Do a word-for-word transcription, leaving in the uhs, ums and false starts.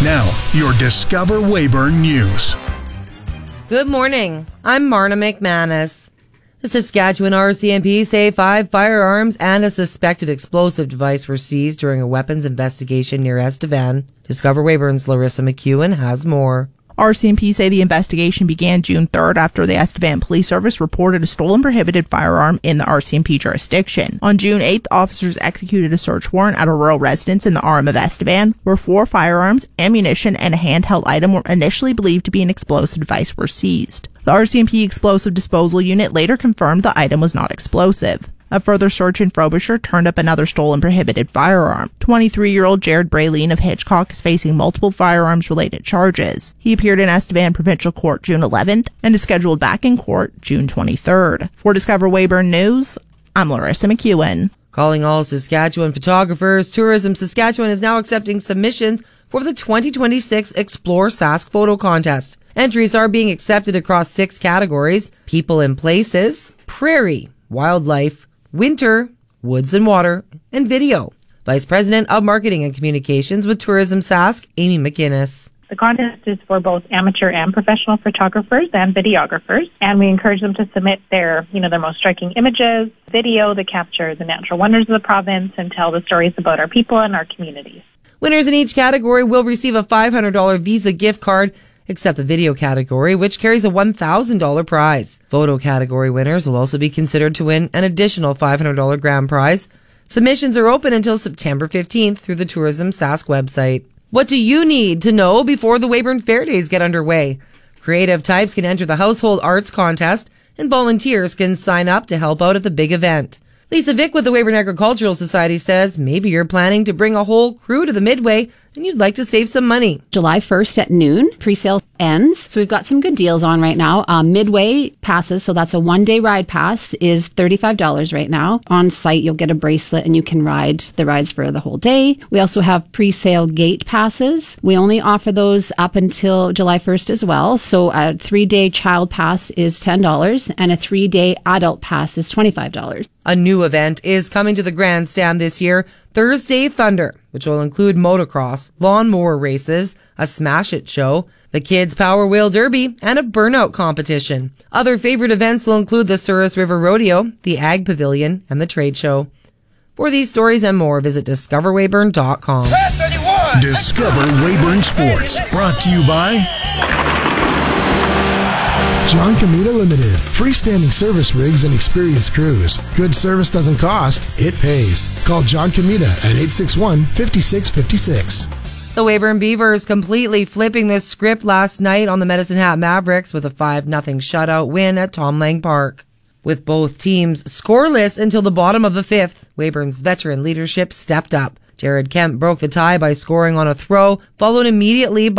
Now, your Discover Weyburn News. Good morning. I'm Marna McManus. The Saskatchewan R C M P say five firearms and a suspected explosive device were seized during a weapons investigation near Estevan. Discover Weyburn's Larissa McEwen has more. R C M P say the investigation began June third after the Estevan Police Service reported a stolen prohibited firearm in the R C M P jurisdiction. On June eighth, officers executed a search warrant at a rural residence in the R M of Estevan, where four firearms, ammunition, and a handheld item were initially believed to be an explosive device were seized. The R C M P Explosive Disposal Unit later confirmed the item was not explosive. A further search in Frobisher turned up another stolen prohibited firearm. twenty-three-year-old Jared Braylene of Hitchcock is facing multiple firearms-related charges. He appeared in Estevan Provincial Court June eleventh and is scheduled back in court June twenty-third. For Discover Weyburn News, I'm Larissa McEwen. Calling all Saskatchewan photographers, Tourism Saskatchewan is now accepting submissions for the twenty twenty-six Explore Sask Photo Contest. Entries are being accepted across six categories: people and places, prairie, wildlife, winter, woods and water, and video. Vice President of Marketing and Communications with Tourism Sask, Amy McInnes. The contest is for both amateur and professional photographers and videographers, and we encourage them to submit their, you know, their most striking images, video that capture the natural wonders of the province and tell the stories about our people and our communities. Winners in each category will receive a five hundred dollars Visa gift card, except the video category, which carries a one thousand dollars prize. Photo category winners will also be considered to win an additional five hundred dollars grand prize. Submissions are open until September fifteenth through the Tourism Sask website. What do you need to know before the Weyburn Fair Days get underway? Creative types can enter the Household Arts Contest, and volunteers can sign up to help out at the big event. Lisa Vick with the Weyburn Agricultural Society says maybe you're planning to bring a whole crew to the Midway and you'd like to save some money. July first at noon, pre-sale ends. So we've got some good deals on right now. Um, Midway passes, so that's a one-day ride pass, is thirty-five dollars right now. On site, you'll get a bracelet and you can ride the rides for the whole day. We also have pre-sale gate passes. We only offer those up until July first as well. So a three-day child pass is ten dollars and a three-day adult pass is twenty-five dollars. A new event is coming to the grandstand this year, Thursday Thunder, which will include motocross, lawnmower races, a Smash It show, the Kids Power Wheel Derby, and a burnout competition. Other favorite events will include the Souris River Rodeo, the Ag Pavilion, and the Trade Show. For these stories and more, visit discover weyburn dot com. Discover Weyburn Sports, brought to you by John Comita Limited. Freestanding service rigs and experienced crews. Good service doesn't cost, it pays. Call John Comita at eight six one, five six five six. The Weyburn Beavers completely flipping this script last night on the Medicine Hat Mavericks with a five nothing shutout win at Tom Lang Park. With both teams scoreless until the bottom of the fifth, Weyburn's veteran leadership stepped up. Jared Kemp broke the tie by scoring on a throw, followed immediately by